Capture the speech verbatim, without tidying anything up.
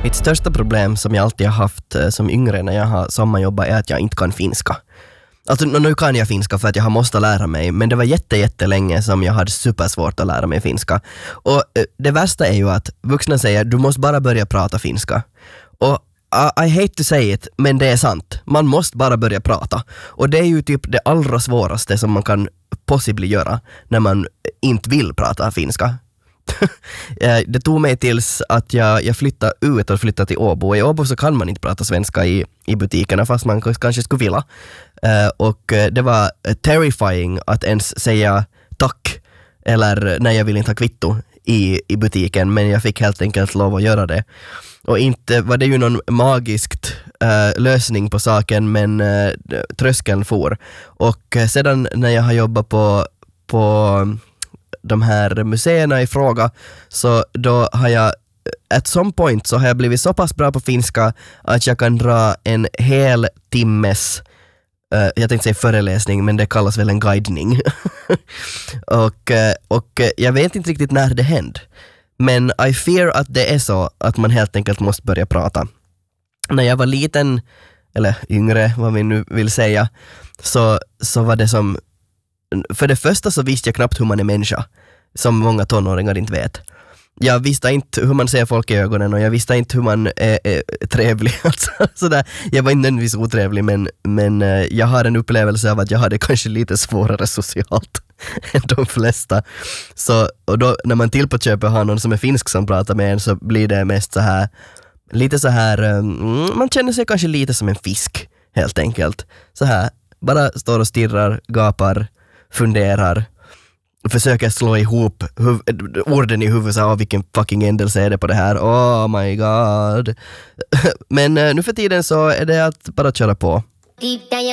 Mitt största problem som jag alltid har haft som yngre när jag har sommarjobbat är att jag inte kan finska. Alltså nu kan jag finska för att jag har måste lära mig, men det var jätte, jättelänge som jag hade supersvårt att lära mig finska. Och det värsta är ju att vuxna säger du måste bara börja prata finska. Och I hate to say it, men det är sant. Man måste bara börja prata. Och det är ju typ det allra svåraste som man kan possibly göra när man inte vill prata finska. Det tog mig tills att jag, jag flyttade ut och flyttade till Åbo. I Åbo så kan man inte prata svenska i, i butikerna fast man kanske skulle vilja. Uh, och det var terrifying att ens säga tack eller nej jag vill inte ha kvitto i, i butiken, men jag fick helt enkelt lov att göra det. Och inte var det ju någon magiskt uh, lösning på saken, men uh, tröskeln for. Och uh, sedan när jag har jobbat på, på de här museerna i fråga, så då har jag at some point så har jag blivit så pass bra på finska att jag kan dra en hel timmes uh, jag tänkte säga föreläsning, men det kallas väl en guidning. och, uh, och uh, jag vet inte riktigt när det hände, men I fear att det är så att man helt enkelt måste börja prata. När jag var liten, eller yngre vad vi nu vill säga, så, så var det som för det första så visste jag knappt hur man är människa, som många tonåringar inte vet. Jag visste inte hur man ser folk i ögonen och jag visste inte hur man är, är trevlig. Alltså, sådär. Jag var inte nödvändigtvis otrevlig, men, men jag har en upplevelse av att jag hade kanske lite svårare socialt än de flesta. Så, och då när man till på köpet har någon som är finsk som pratar med en, så blir det mest så här lite så här mm, man känner sig kanske lite som en fisk helt enkelt. Så här, bara står och stirrar, gapar, funderar, försöker slå ihop huv- orden i huvudet, så vilken fucking händelse är det på det här, oh my god. Men uh, nu för tiden så är det att bara köra på.